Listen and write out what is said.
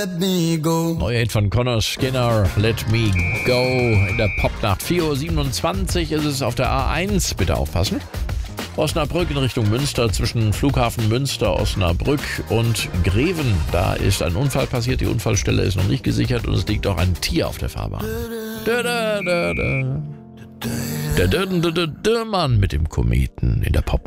let me go. Neuer Hit von Connor Skinner, Let Me Go. In der Popnacht 4:27 Uhr ist es auf der A1. Bitte aufpassen. Osnabrück in Richtung Münster, zwischen Flughafen Münster, Osnabrück und Greven. Da ist ein Unfall passiert, die Unfallstelle ist noch nicht gesichert und es liegt auch ein Tier auf der Fahrbahn. Der Mann mit dem Kometen in der Pop.